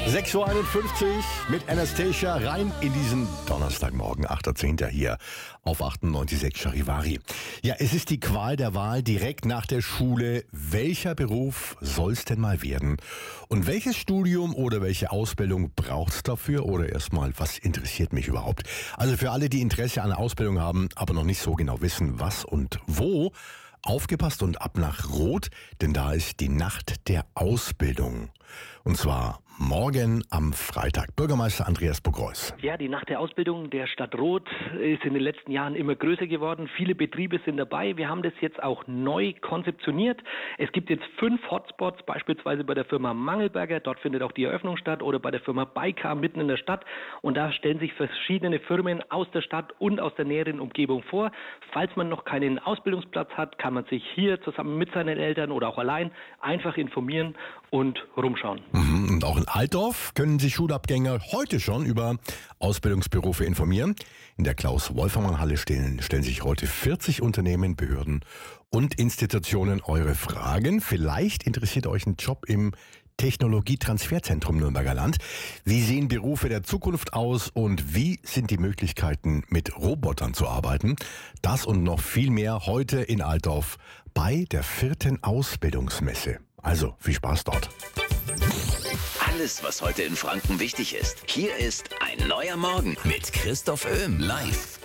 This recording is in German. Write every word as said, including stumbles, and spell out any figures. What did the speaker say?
sechs Uhr einundfünfzig mit Anastasia rein in diesen Donnerstagmorgen, achter zehnter hier auf achtundneunzig Komma sechs Charivari. Ja, es ist die Qual der Wahl direkt nach der Schule. Welcher Beruf soll's denn mal werden? Und welches Studium oder welche Ausbildung braucht's dafür? Oder erstmal, was interessiert mich überhaupt? Also für alle, die Interesse an der Ausbildung haben, aber noch nicht so genau wissen, was und wo, aufgepasst und ab nach Rot, denn da ist die Nacht der Ausbildung. Und zwar morgen am Freitag. Bürgermeister Andreas Bogreuß. Ja, die Nacht der Ausbildung der Stadt Rot ist in den letzten Jahren immer größer geworden. Viele Betriebe sind dabei. Wir haben das jetzt auch neu konzeptioniert. Es gibt jetzt fünf Hotspots, beispielsweise bei der Firma Mangelberger. Dort findet auch die Eröffnung statt. Oder bei der Firma Baikar mitten in der Stadt. Und da stellen sich verschiedene Firmen aus der Stadt und aus der näheren Umgebung vor. Falls man noch keinen Ausbildungsplatz hat, kann man sich hier zusammen mit seinen Eltern oder auch allein einfach informieren und rumschauen. Mhm, und auch in Altdorf können sich Schulabgänger heute schon über Ausbildungsberufe informieren. In der Klaus-Wolfermann-Halle stellen, stellen sich heute vierzig Unternehmen, Behörden und Institutionen eure Fragen. Vielleicht interessiert euch ein Job im Technologietransferzentrum Nürnberger Land. Wie sehen Berufe der Zukunft aus und wie sind die Möglichkeiten, mit Robotern zu arbeiten? Das und noch viel mehr heute in Altdorf bei der vierten Ausbildungsmesse. Also viel Spaß dort. Alles, was heute in Franken wichtig ist. Hier ist ein neuer Morgen mit Christoph Öhm live.